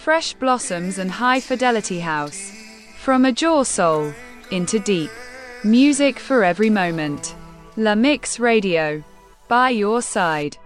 fresh blossoms and high-fidelity house. From a jaw soul into deep music for every moment. La Mix Radio, by your side.